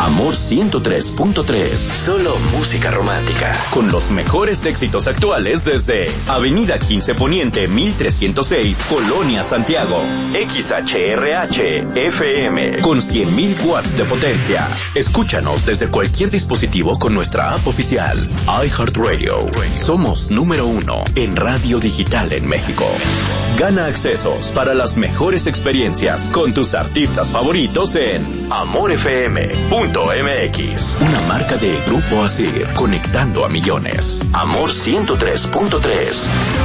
Amor 103.3. Solo música romántica. Con los mejores éxitos actuales desde Avenida 15 Poniente 1306, Colonia Santiago. XHRH FM con 100.000 watts de potencia. Escúchanos desde cualquier dispositivo con nuestra app oficial iHeartRadio. Somos número 1 en radio digital en México. Gana accesos para las mejores experiencias con tus artistas favoritos en amorfm.mx. Una marca de Grupo Asir, conectando a millones. Amor 103.3.